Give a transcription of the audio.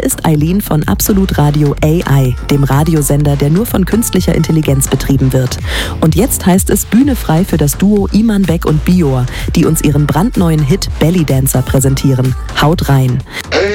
Hier ist Eileen von Absolut Radio AI, dem Radiosender, der nur von künstlicher Intelligenz betrieben wird. Und jetzt heißt es Bühne frei für das Duo Iman Beck und Bior, die uns ihren brandneuen Hit Belly Dancer präsentieren. Haut rein!